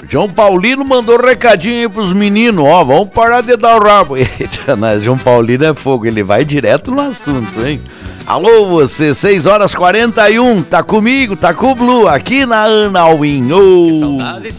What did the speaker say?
João Paulino mandou recadinho aí pros meninos, ó, vamos parar de dar o rabo. Eita, mas João Paulino é fogo, ele vai direto no assunto, hein? Alô, você, 6h41, tá comigo, tá com o Blue, aqui na Ana Win. Oh.